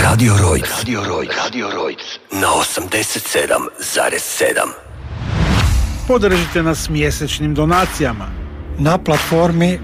Radio Rojc na 87,7. Podržite nas mjesečnim donacijama na platformi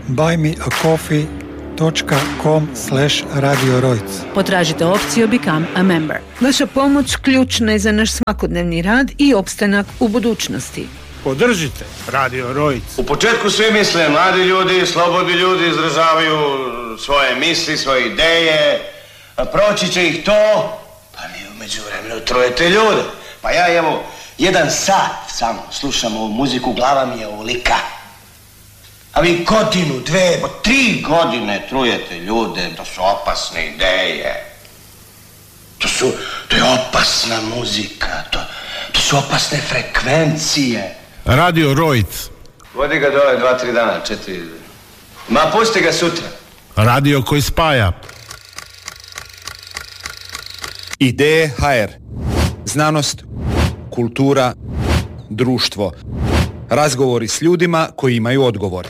buymeacoffee.com/Radio Rojc. Potražite opciju Become a Member. Vaša pomoć ključna je za naš svakodnevni rad i opstanak u budućnosti. Podržite Radio Rojc. U početku svi misle, mladi ljudi, slobodni ljudi izražavaju svoje misli, svoje ideje, a proći će ih to, pa mi u međuvremenu trujete ljude. Pa ja evo, 1 sat samo slušam ovu muziku, glava mi je ovolika. A vi 1, 2, 3 godine trujete ljude, to su opasne ideje. To je opasna muzika, to su opasne frekvencije. Radio Rojc. Vodi ga dole 2-3 dana, 4. Ma pusti ga sutra. Radio koji spaja. Ideje HR. Znanost, kultura, društvo. Razgovori s ljudima koji imaju odgovor.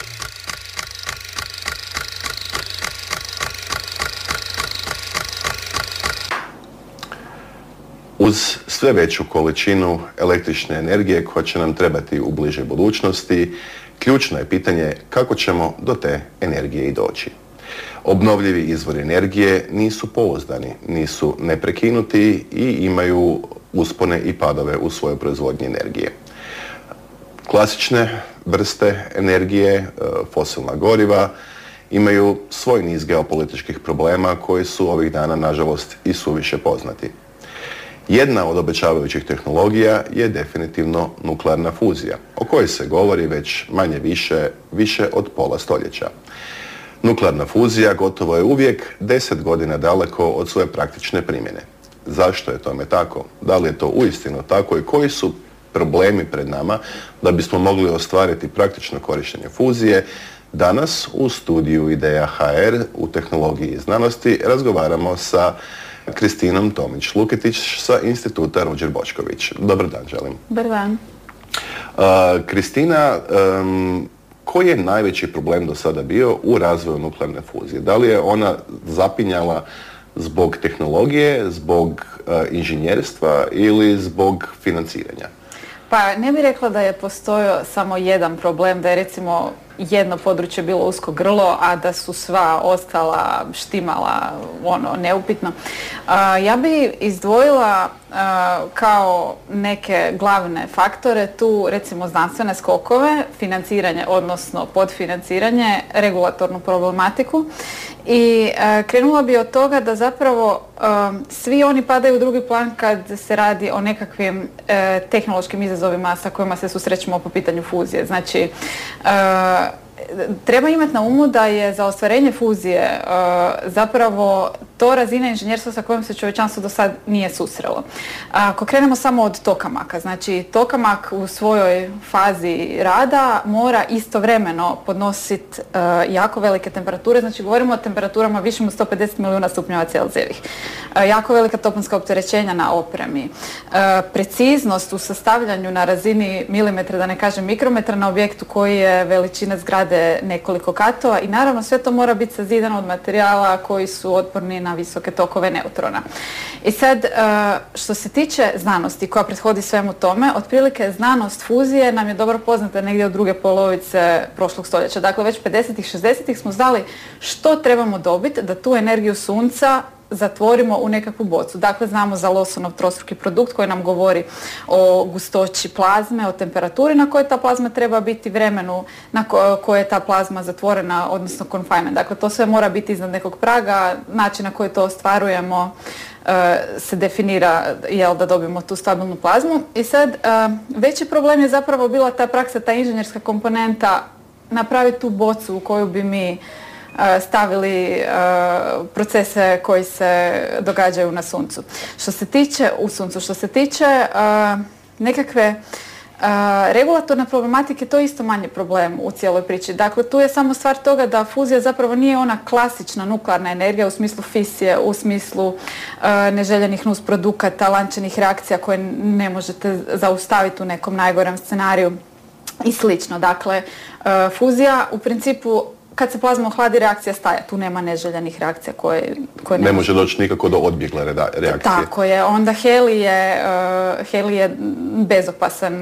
Uz sve veću količinu električne energije koja će nam trebati u bližoj budućnosti, ključno je pitanje kako ćemo do te energije i doći. Obnovljivi izvori energije nisu pouzdani, nisu neprekinuti i imaju uspone i padove u svojoj proizvodnji energije. Klasične vrste energije, fosilna goriva, imaju svoj niz geopolitičkih problema koji su ovih dana, nažalost, i suviše poznati. Jedna od obećavajućih tehnologija je definitivno nuklearna fuzija, o kojoj se govori već manje više od pola stoljeća. Nuklearna fuzija gotovo je uvijek 10 godina daleko od svoje praktične primjene. Zašto je tome tako? Da li je to uistinu tako i koji su problemi pred nama da bismo mogli ostvariti praktično korištenje fuzije? Danas u studiju Ideja HR u tehnologiji i znanosti razgovaramo sa Kristinom Tomić-Luketić sa instituta Ruđer Bošković. Dobar dan, želim. Dobar dan. Kristina, koji je najveći problem do sada bio u razvoju nuklearne fuzije? Da li je ona zapinjala zbog tehnologije, zbog inženjerstva ili zbog financiranja? Pa ne bih rekla da je postojao samo jedan problem, da je recimo jedno područje bilo usko grlo, a da su sva ostala štimala neupitno. Ja bi izdvojila kao neke glavne faktore tu recimo znanstvene skokove, financiranje odnosno podfinanciranje, regulatornu problematiku i krenula bi od toga da zapravo svi oni padaju u drugi plan kad se radi o nekakvim tehnološkim izazovima sa kojima se susrećemo po pitanju fuzije. Znači, treba imati na umu da je za ostvarenje fuzije zapravo to razina inženjerstva sa kojom se čovječanstvo do sad nije susrelo. Ako krenemo samo od tokamaka, znači tokamak u svojoj fazi rada mora istovremeno podnositi jako velike temperature, znači govorimo o temperaturama višim od 150 milijuna stupnjeva Celzijevih. Jako velika toponska opterećenja na opremi, preciznost u sastavljanju na razini milimetra, da ne kažem mikrometra, na objektu koji je veličine zgrade nekoliko katova i naravno sve to mora biti sazidano od materijala koji su otporni na visoke tokove neutrona. I sad, što se tiče znanosti koja prethodi svemu tome, otprilike znanost fuzije nam je dobro poznata negdje od druge polovice prošlog stoljeća. Dakle, već 50-ih, 60-ih smo znali što trebamo dobiti da tu energiju sunca zatvorimo u nekakvu bocu. Dakle, znamo za Lawsonov trostruki produkt koji nam govori o gustoći plazme, o temperaturi na kojoj ta plazma treba biti, vremenu na koje je ta plazma zatvorena, odnosno confinement. Dakle, to sve mora biti iznad nekog praga, način na koji to ostvarujemo se definira da dobijemo tu stabilnu plazmu. I sad, veći problem je zapravo bila ta praksa, ta inženjerska komponenta, napraviti tu bocu u koju bi mi stavili procese koji se događaju na suncu. Što se tiče nekakve regulatorne problematike, to je isto manje problem u cijeloj priči. Dakle, tu je samo stvar toga da fuzija zapravo nije ona klasična nuklearna energija u smislu fisije, u smislu neželjenih nusprodukata, lančanih reakcija koje ne možete zaustaviti u nekom najgorem scenariju i slično. Dakle, fuzija u principu kad se plazma ohladi, reakcija staje. Tu nema neželjenih reakcija koje ne može doći nikako do odbjegle reakcije. Tako je. Onda helij je bezopasan.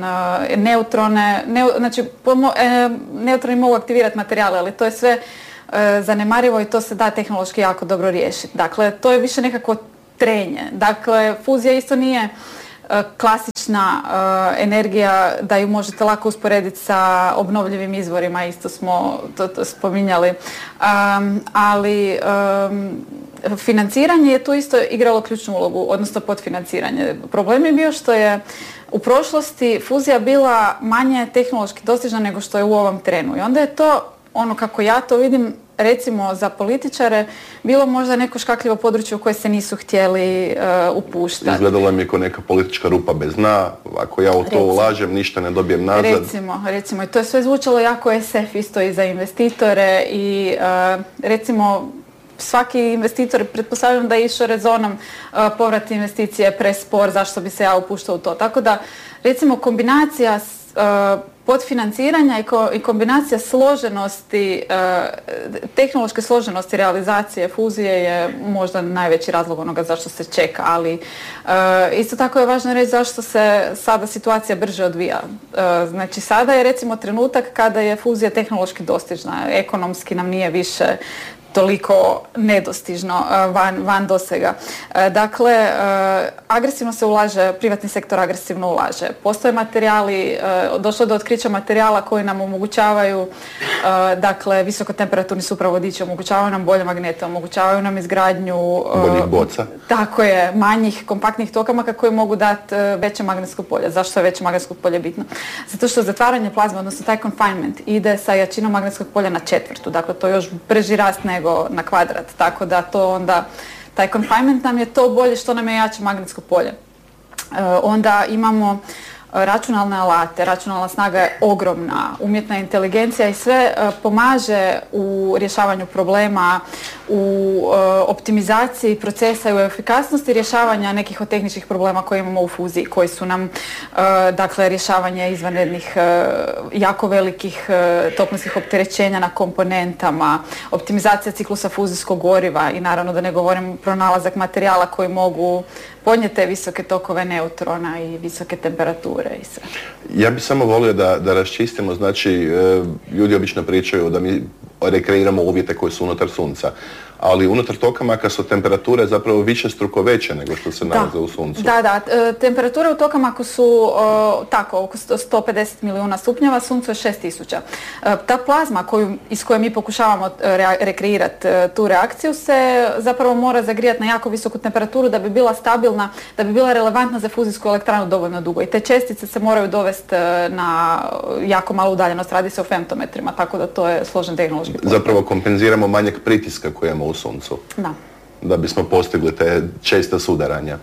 Neutroni mogu aktivirati materijale, ali to je sve zanemarivo i to se da tehnološki jako dobro riješiti. Dakle, to je više nekako trenje. Dakle, fuzija isto nije klasična energija da ju možete lako usporediti sa obnovljivim izvorima, isto smo to spominjali. Ali financiranje je tu isto igralo ključnu ulogu, odnosno podfinanciranje. Problem je bio što je u prošlosti fuzija bila manje tehnološki dostižna nego što je u ovom trenu. I onda je to, ono kako ja to vidim, recimo za političare, bilo možda neko škakljivo područje u koje se nisu htjeli upuštati. Izgledalo mi je kao neka politička rupa bez dna, ako ja u to ulažem, ništa ne dobijem nazad. Recimo, i to je sve zvučalo jako SF isto i za investitore i recimo svaki investitor, pretpostavljam da je išao rezonom povrat investicije prespor, zašto bi se ja upuštao u to. Tako da, recimo, kombinacija podfinanciranja i kombinacija složenosti, tehnološke složenosti realizacije fuzije je možda najveći razlog onoga zašto se čeka, ali isto tako je važno reći zašto se sada situacija brže odvija. Znači, sada je recimo trenutak kada je fuzija tehnološki dostižna, ekonomski nam nije više toliko nedostižno, van dosega. Dakle, agresivno se ulaže, privatni sektor agresivno ulaže. Postoje materijali, došlo do otkrića materijala koji nam omogućavaju, dakle, visokotemperaturni supravodiči, omogućavaju nam bolje magnete, omogućavaju nam izgradnju boljih boca. Tako je, manjih, kompaktnih tokamaka koji mogu dati veće magnetsko polje. Zašto je veće magnetsko polje bitno? Zato što zatvaranje plazme, odnosno taj confinement, ide sa jačinom magnetskog polja na 1/4. Dakle, to je još brži rast nego na kvadrat, tako da to onda, taj confinement nam je to bolje što nam je jače magnetsko polje. Onda imamo računalne alate, računalna snaga je ogromna, umjetna inteligencija i sve pomaže u rješavanju problema, u optimizaciji procesa i u efikasnosti rješavanja nekih od tehničkih problema koje imamo u fuziji, koji su nam, dakle, rješavanje izvanrednih jako velikih toplinskih opterećenja na komponentama, optimizacija ciklusa fuzijskog goriva i naravno da ne govorim pronalazak materijala koji mogu podnijeti te visoke tokove neutrona i visoke temperature i sve. Ja bih samo volio da raščistimo, znači ljudi obično pričaju da mi rekreiramo uvjete koji su unutar sunca, ali unutar tokamaka su temperature zapravo višestruko veće nego što se nalaze u suncu. Da, temperature u tokamaku su tako, oko 150 milijuna stupnjeva, suncu je 6000. Ta plazma iz koje mi pokušavamo rekreirati tu reakciju se zapravo mora zagrijati na jako visoku temperaturu da bi bila stabilna, da bi bila relevantna za fuzijsku elektranu dovoljno dugo. I te čestice se moraju dovesti na jako malu udaljenost, radi se o femtometrima, tako da to je složen tehnološki postupak. Zapravo kompenziramo manjak pritiska koji imamo u suncu. Da bismo postigli te česta sudaranja.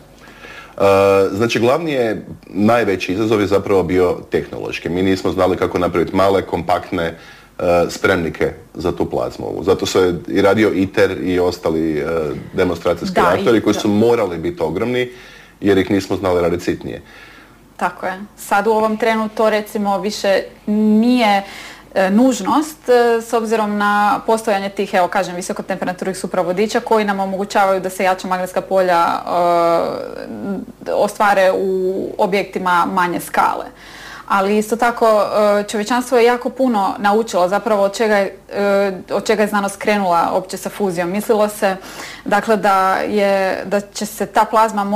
Znači, glavni je, najveći izazov je zapravo bio tehnološki. Mi nismo znali kako napraviti male, kompaktne spremnike za tu plazmu. Zato se i radio ITER i ostali demonstracijski reaktori koji su morali biti ogromni jer ih nismo znali raditi sitnije. Tako je. Sad u ovom trenu to recimo više nije nužnost s obzirom na postojanje tih, evo kažem, visokotemperaturnih supravodiča koji nam omogućavaju da se jača magnetska polja ostvare u objektima manje skale. Ali isto tako čovječanstvo je jako puno naučilo zapravo od čega je znanost krenula opće sa fuzijom. Mislilo se dakle da će se ta plazma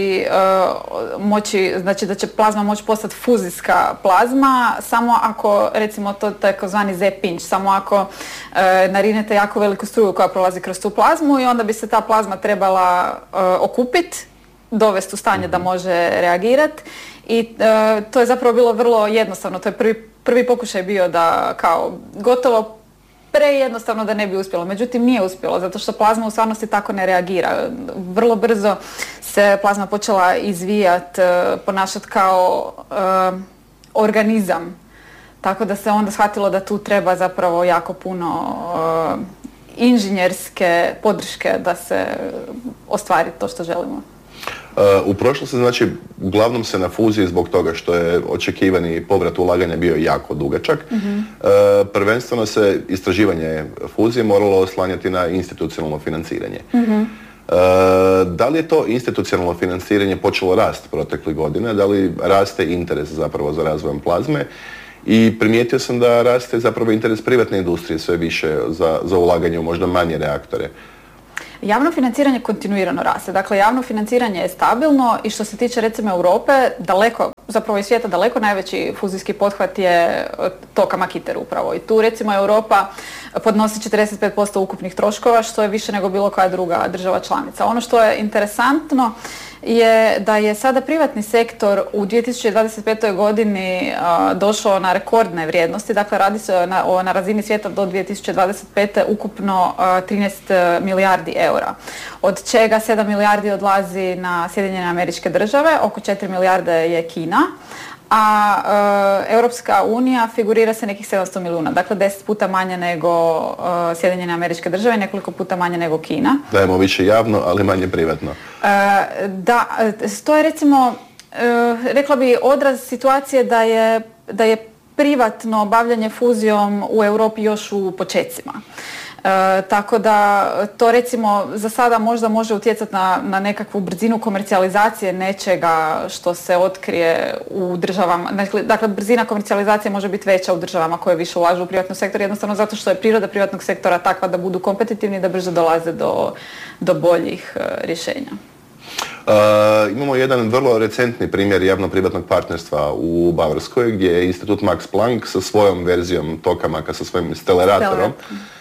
znači da će plazma moći postati fuzijska plazma samo ako, recimo to takozvani Z-pinch, samo ako narinete jako veliku struju koja prolazi kroz tu plazmu i onda bi se ta plazma trebala okupiti, dovesti u stanje da može reagirati. I to je zapravo bilo vrlo jednostavno, to je prvi pokušaj bio da kao gotovo prejednostavno da ne bi uspjelo. Međutim, nije uspjelo, zato što plazma u stvarnosti tako ne reagira. Vrlo brzo se plazma počela izvijati, ponašati kao organizam. Tako da se onda shvatilo da tu treba zapravo jako puno inženjerske podrške da se ostvari to što želimo. U prošlosti, znači, uglavnom se na fuziji zbog toga što je očekivani povrat ulaganja bio jako dugačak. Prvenstveno se istraživanje fuzije moralo oslanjati na institucionalno financiranje. Da li je to institucionalno financiranje počelo rast proteklih godina? Da li raste interes zapravo za razvojem plazme? I primijetio sam da raste zapravo interes privatne industrije sve više za ulaganje u možda manje reaktore. Javno financiranje kontinuirano raste. Dakle, javno financiranje je stabilno i što se tiče recimo Europe, daleko, zapravo i svijeta daleko najveći fuzijski pothvat je tokamak ITER upravo. I tu recimo Europa podnosi 45% ukupnih troškova, što je više nego bilo koja druga država članica. Ono što je interesantno je da je sada privatni sektor u 2025. godini došao na rekordne vrijednosti, dakle radi se na razini svijeta do 2025. ukupno 13 milijardi eura, od čega 7 milijardi odlazi na Sjedinjene Američke Države, oko 4 milijarde je Kina, a Europska unija figurira se nekih 700 milijuna, dakle 10 puta manje nego Sjedinjene Američke Države i nekoliko puta manje nego Kina. Dajemo više javno, ali manje privatno. Da, to je recimo, rekla bi, odraz situacije da je privatno bavljanje fuzijom u Europi još u počecima. Tako da to recimo za sada možda može utjecati na nekakvu brzinu komercijalizacije nečega što se otkrije u državama. Dakle, brzina komercijalizacije može biti veća u državama koje više ulažu u privatni sektor, jednostavno zato što je priroda privatnog sektora takva da budu kompetitivni i da brže dolaze do boljih rješenja. Imamo jedan vrlo recentni primjer javno-privatnog partnerstva u Bavarskoj gdje je institut Max Planck sa svojom verzijom tokamaka, sa svojim Stellaratorom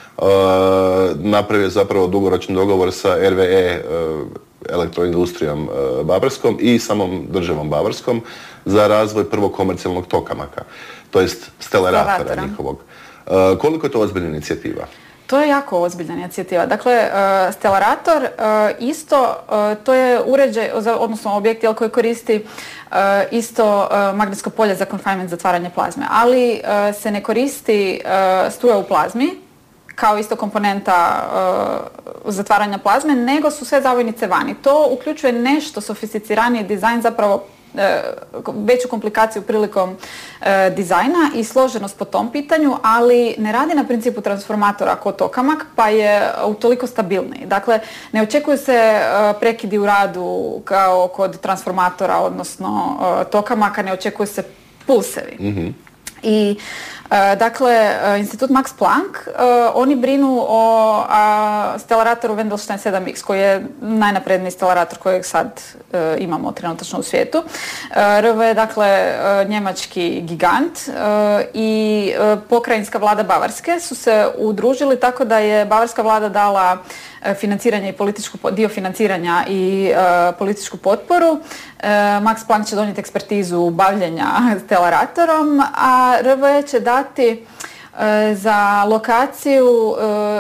napravio zapravo dugoročni dogovor sa RWE elektroindustrijom bavarskom i samom državom Bavarskom za razvoj prvog komercijalnog tokamaka, to jest Stellaratora njihovog. Koliko je to ozbiljna inicijativa? To je jako ozbiljna inicijativa. Dakle, Stellarator isto, to je uređaj, odnosno objekt koji koristi isto magnetsko polje za confinement, zatvaranje plazme, ali se ne koristi struja u plazmi kao isto komponenta zatvaranja plazme, nego su sve zavojnice vani. To uključuje nešto sofisticiraniji dizajn, zapravo veću komplikaciju prilikom dizajna i složenost po tom pitanju, ali ne radi na principu transformatora kod tokamak, pa je utoliko stabilniji. Dakle, ne očekuju se prekidi u radu kao kod transformatora, odnosno tokamaka, ne očekuju se pulsevi. I dakle, institut Max Planck, oni brinu o Stellaratoru Wendelstein 7X, koji je najnapredniji Stellarator kojeg sad imamo trenutačno u svijetu. RWE je dakle njemački gigant i pokrajinska vlada Bavarske su se udružili tako da je bavarska vlada dala financiranje i dio financiranja i političku potporu. Max Planck će donijeti ekspertizu bavljenja Stellaratorom, a RWE će dati za lokaciju,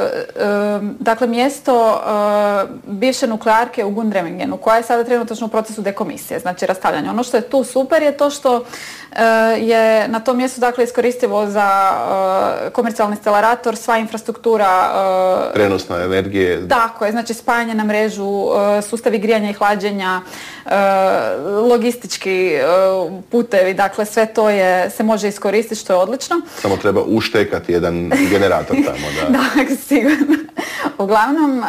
dakle mjesto bivše nuklearke u Gundremmingenu, koja je sada trenutačno u procesu dekomisije, znači rastavljanja. Ono što je tu super je to što je na tom mjestu dakle iskoristivo za komercijalni Stellarator sva infrastruktura prenosna energije. Tako je, znači spajanje na mrežu, sustavi grijanja i hlađenja, logistički putevi, dakle sve to se može iskoristiti, što je odlično. Samo treba uštekati jedan generator tamo. Da, sigurno. Uglavnom,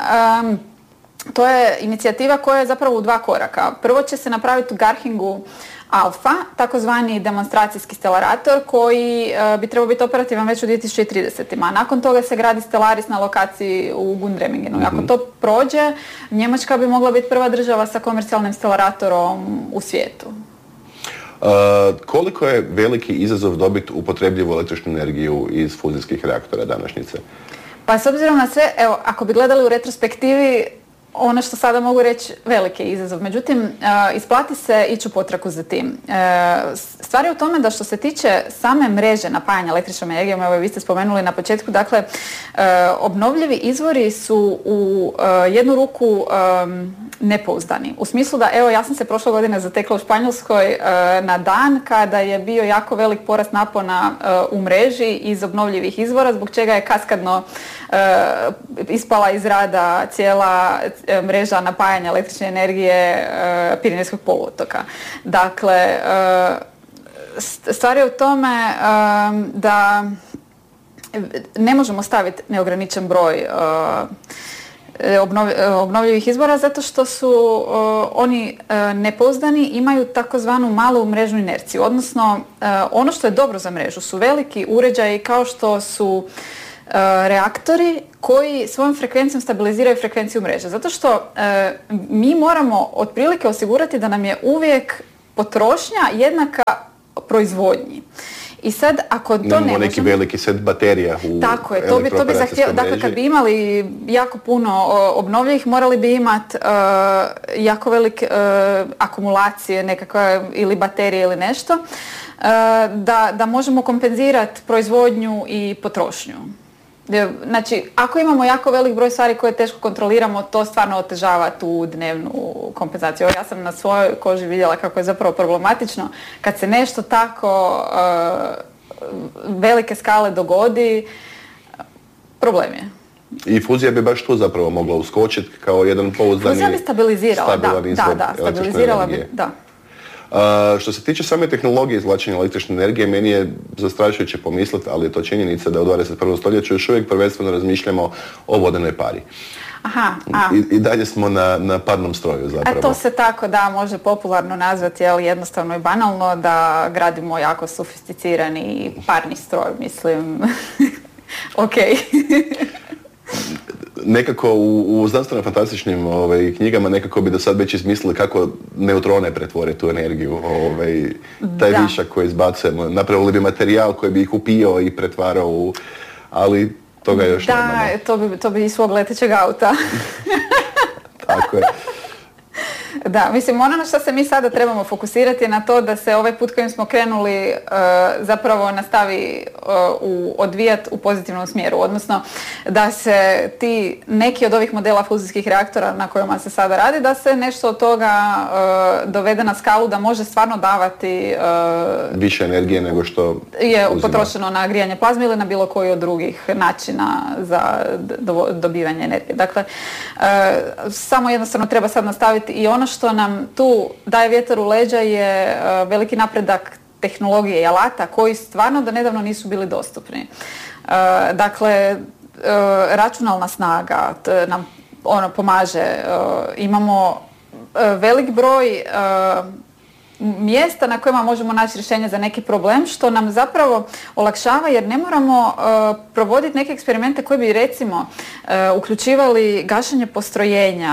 to je inicijativa koja je zapravo u 2 koraka. Prvo će se napraviti u Garchingu Alfa, takozvani demonstracijski Stellarator koji bi trebao biti operativan već u 2030. Nakon toga se gradi Stellaris na lokaciji u Gundremmingenu. Ako to prođe, Njemačka bi mogla biti prva država sa komercijalnim Stellaratorom u svijetu. Koliko je veliki izazov dobiti upotrebljivu električnu energiju iz fuzijskih reaktora današnjice? Pa s obzirom na sve, evo, ako bi gledali u retrospektivi, ono što sada mogu reći, veliki je izazov. Međutim, isplati se ići u potragu za tim. Stvar je u tome da što se tiče same mreže napajanja električnom energijom, evo vi ste spomenuli na početku, dakle, obnovljivi izvori su u jednu ruku nepouzdani. U smislu da, evo, ja sam se prošle godine zatekla u Španjolskoj na dan kada je bio jako velik porast napona u mreži iz obnovljivih izvora, zbog čega je kaskadno ispala iz rada cijela mreža napajanja električne energije Pirinejskog poluotoka. Dakle, stvar je u tome da ne možemo staviti neograničen broj obnovljivih izvora zato što su oni nepouzdani, imaju takozvanu malu mrežnu inerciju. Odnosno, ono što je dobro za mrežu su veliki uređaji kao što su reaktori koji svojom frekvencijom stabiliziraju frekvenciju mreže. Zato što mi moramo otprilike osigurati da nam je uvijek potrošnja jednaka proizvodnji. I sad, ako to Nemamo ne možemo... neki veliki set baterija u Tako je, to bi zahtjevalo. Dakle, kad bi imali jako puno obnovljivih, morali bi imati jako velike akumulacije nekakve ili baterije ili nešto, da možemo kompenzirati proizvodnju i potrošnju. Znači, ako imamo jako velik broj stvari koje teško kontroliramo, to stvarno otežava tu dnevnu kompenzaciju. Ja sam na svojoj koži vidjela kako je zapravo problematično kad se nešto tako velike skale dogodi, problem je. I fuzija bi baš tu zapravo mogla uskočiti kao jedan pouzdani, fuzija bi stabilizirala, stabilan izvor stabilizirala bi, energije. da. Što se tiče same tehnologije izvlačenja električne energije, meni je zastrašujuće pomisliti, ali je to činjenica da u 21. stoljeću još uvijek prvenstveno razmišljamo o vodenoj pari. I dalje smo na parnom stroju zapravo. A to se tako može popularno nazvati, ali jednostavno i banalno da gradimo jako sofisticirani parni stroj, mislim. Ok. Nekako u znanstveno-fantastičnim knjigama nekako bi do sad već izmislili kako neutrone pretvore tu energiju, taj višak koji izbacujemo. Napravili bi materijal koji bi ih upijao i pretvarao ali toga još nema. Da, to bi i svog letećeg auta. Tako je. Da, mislim, ono na što se mi sada trebamo fokusirati je na to da se ovaj put kojim smo krenuli zapravo nastavi odvijati u pozitivnom smjeru, odnosno da se neki od ovih modela fuzijskih reaktora na kojima se sada radi, da se nešto od toga dovede na skalu da može stvarno davati više energije nego što je potrošeno na grijanje plazme ili na bilo koji od drugih načina za dobivanje energije. Dakle, samo jednostavno treba sad nastaviti i ono što nam tu daje vjetar u leđa je veliki napredak tehnologije i alata koji stvarno do nedavno nisu bili dostupni. Dakle, računalna snaga nam pomaže. Imamo velik broj mjesta na kojima možemo naći rješenje za neki problem, što nam zapravo olakšava jer ne moramo provoditi neke eksperimente koji bi recimo uključivali gašenje postrojenja,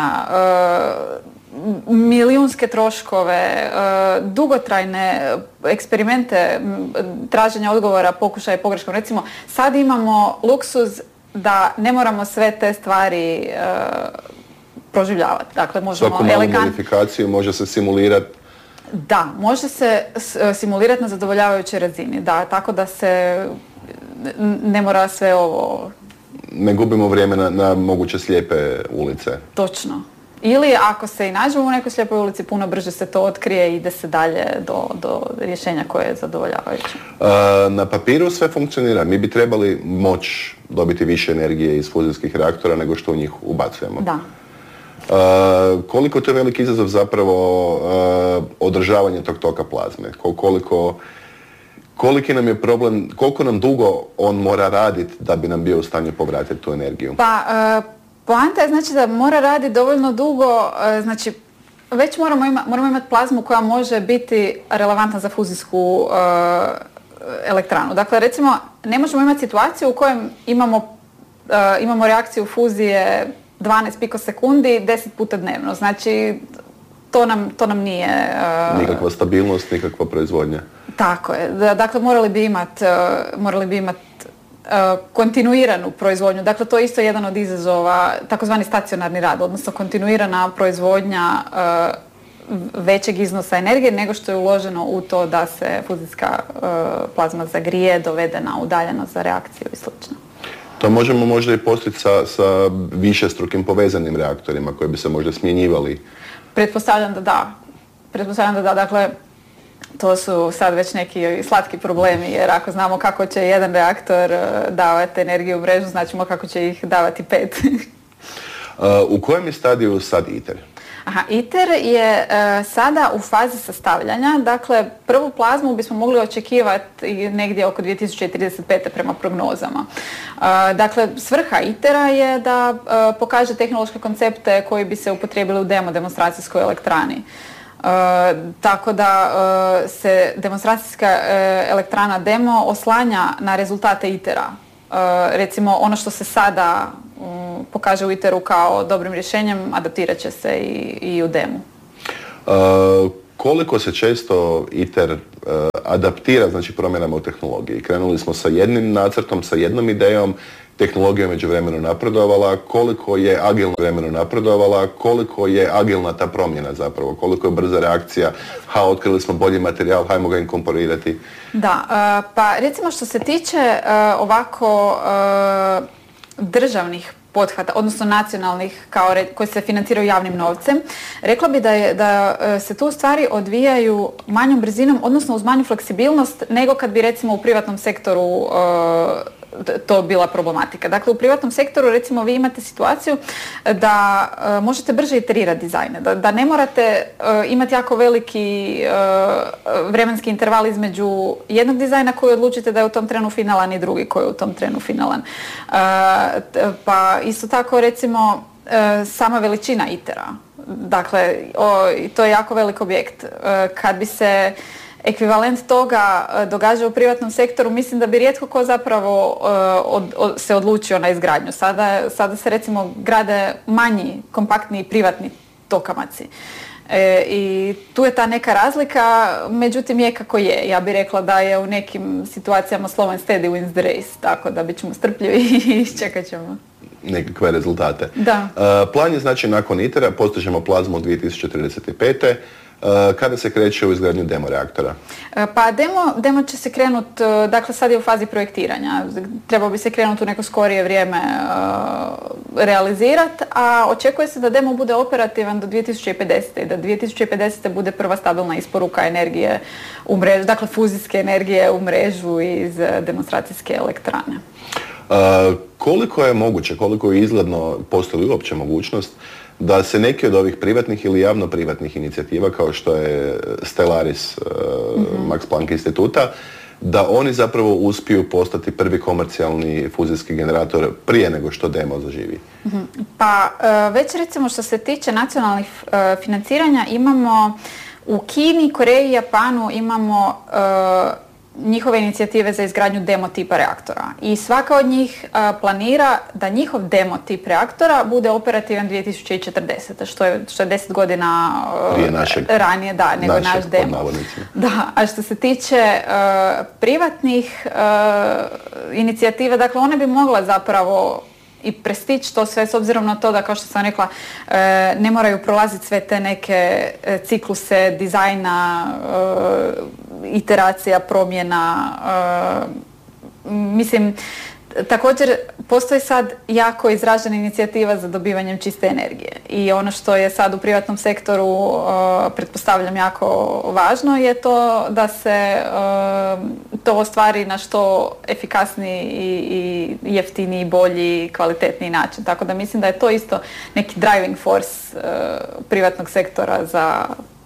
milijunske troškove, dugotrajne eksperimente traženja odgovora, pokušaja i pogreškom. Recimo, sad imamo luksuz da ne moramo sve te stvari proživljavati. Dakle, možemo svaku malu modifikaciju može se simulirati. Da, može se simulirati na zadovoljavajućoj razini, da, tako da se ne mora sve ovo... Ne gubimo vrijeme na moguće slijepe ulice. Točno. Ili ako se i nađemo u nekoj slijepoj ulici, puno brže se to otkrije i ide se dalje do rješenja koje je zadovoljavajuće. Na papiru sve funkcionira. Mi bi trebali moći dobiti više energije iz fuzijskih reaktora nego što u njih ubacujemo. Da. Koliko to je veliki izazov zapravo održavanje tog toka plazme? Koliki nam je problem, koliko nam dugo on mora raditi da bi nam bio u stanju povratiti tu energiju? Pa, poanta je znači da mora raditi dovoljno dugo, znači već moramo imati plazmu koja može biti relevantna za fuzijsku elektranu. Dakle, recimo, ne možemo imati situaciju u kojem imamo reakciju fuzije 12 pikosekundi 10 puta dnevno. Znači, to nam nije... Nikakva stabilnost, nikakva proizvodnja. Tako je. Dakle, morali bi imati kontinuiranu proizvodnju. Dakle, to je isto jedan od izazova, takozvani stacionarni rad, odnosno kontinuirana proizvodnja većeg iznosa energije nego što je uloženo u to da se fuzijska plazma zagrije, dovede na udaljenost za reakciju i sl. To možemo možda i postići sa višestrukim povezanim reaktorima koji bi se možda smjenjivali. Pretpostavljam da da. Dakle, to su sad već neki slatki problemi, jer ako znamo kako će jedan reaktor davati energiju u mrežu, značimo kako će ih davati 5. U kojem je stadiju sad ITER? ITER je sada u fazi sastavljanja, dakle prvu plazmu bismo mogli očekivati negdje oko 2035. prema prognozama. Dakle, svrha ITER-a je da pokaže tehnološke koncepte koji bi se upotrijebili u demonstracijskoj elektrani. Tako da se demonstracijska elektrana demo oslanja na rezultate ITER-a. Recimo ono što se sada pokaže u ITER-u kao dobrim rješenjem, adaptirat će se i u demu. Koliko se često ITER adaptira, znači promjenama u tehnologiji? Krenuli smo sa jednim nacrtom, sa jednom idejom, tehnologija je međuvremenu napredovala, koliko je agilno vremenu napredovala, koliko je agilna ta promjena zapravo, koliko je brza reakcija, otkrili smo bolji materijal, hajmo ga inkorporirati. Da, pa recimo što se tiče ovako državnih pothvata, odnosno nacionalnih koji se financiraju javnim novcem, rekla bi da se tu stvari odvijaju manjom brzinom, odnosno uz manju fleksibilnost nego kad bi recimo u privatnom sektoru to bila problematika. Dakle, u privatnom sektoru recimo vi imate situaciju da možete brže iterirati dizajne, da ne morate imati jako veliki vremenski interval između jednog dizajna koji odlučite da je u tom trenu finalan i drugi koji je u tom trenu finalan. Pa isto tako recimo sama veličina ITER-a. Dakle, to je jako velik objekt. Kad bi se ekvivalent toga događa u privatnom sektoru, mislim da bi rijetko ko zapravo se odlučio na izgradnju. Sada se recimo grade manji, kompaktniji privatni tokamaci. I tu je ta neka razlika, međutim je kako je. Ja bih rekla da je u nekim situacijama slow and steady wins the race, tako da bit ćemo strpljivi i iščekat ćemo nekakve rezultate. Da. Plan je znači nakon ITER-a, postižemo plazmu 2035. Kada se kreće u izgradnju demo reaktora? Pa demo će se krenuti, dakle sad je u fazi projektiranja. Trebao bi se krenuti u neko skorije vrijeme realizirati, a očekuje se da demo bude operativan do 2050. i da 2050. bude prva stabilna isporuka energije u mrežu, dakle fuzijske energije u mrežu iz demonstracijske elektrane. Koliko je moguće, koliko je izgledno, postoji li uopće mogućnost da se neki od ovih privatnih ili javno-privatnih inicijativa, kao što je Stellaris Max Planck instituta, da oni zapravo uspiju postati prvi komercijalni fuzijski generator prije nego što demo zaživi? Pa već recimo što se tiče nacionalnih financiranja imamo u Kini, Koreji i Japanu imamo njihove inicijative za izgradnju demo tipa reaktora. I svaka od njih planira da njihov demo tip reaktora bude operativan 2040. Što je 10 godina ranije nego naš demo. Da, a što se tiče privatnih inicijativa, dakle one bi mogle zapravo i prestići to sve s obzirom na to da, kao što sam rekla, ne moraju prolaziti sve te neke cikluse dizajna, iteracija, promjena. Mislim, također postoji sad jako izražena inicijativa za dobivanjem čiste energije i ono što je sad u privatnom sektoru pretpostavljam jako važno je to da se to ostvari na što efikasniji i jeftiniji, bolji, kvalitetniji način. Tako da mislim da je to isto neki driving force privatnog sektora za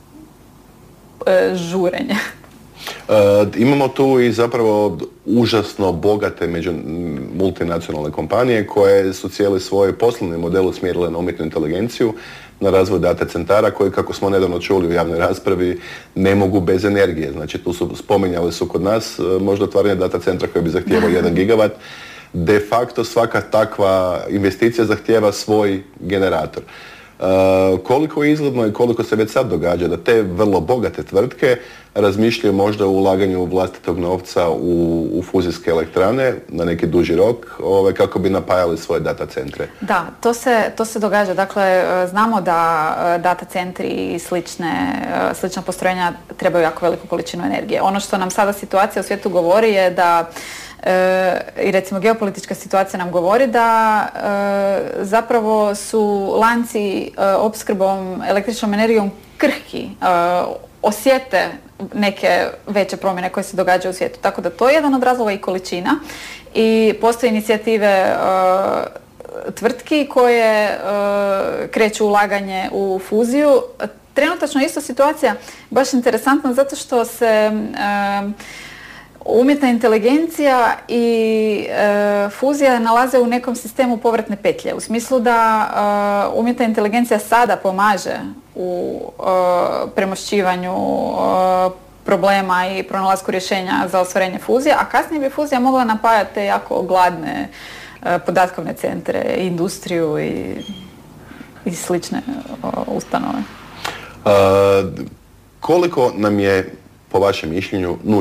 žurenje. Imamo tu i zapravo užasno bogate multinacionalne kompanije koje su cijeli svoj poslovni model usmjerile na umjetnu inteligenciju, na razvoj data centara koji, kako smo nedavno čuli u javnoj raspravi, ne mogu bez energije. Znači tu spominjali su kod nas možda otvaranje data centra koji bi zahtijevao 1 gigavat. De facto svaka takva investicija zahtijeva svoj generator. Koliko je izgledno i koliko se već sad događa da te vrlo bogate tvrtke razmišljaju možda o ulaganju vlastitog novca u fuzijske elektrane na neki duži rok kako bi napajali svoje data centre? Da, to se događa. Dakle, znamo da data centri i slična postrojenja trebaju jako veliku količinu energije. Ono što nam sada situacija u svijetu govori je da i recimo geopolitička situacija nam govori da zapravo su lanci opskrbom električnom energijom krhki. osjete neke veće promjene koje se događaju u svijetu. Tako da to je jedan od razloga i količina. I postoje inicijative tvrtki koje kreću ulaganje u fuziju. Trenutačno je isto situacija baš interesantna zato što se umjetna inteligencija i fuzija nalaze u nekom sistemu povratne petlje. U smislu da umjetna inteligencija sada pomaže u premošćivanju problema i pronalasku rješenja za ostvarenje fuzije, a kasnije bi fuzija mogla napajati te jako gladne podatkovne centre, industriju i slične ustanove. Koliko nam je, po vašem mišljenju,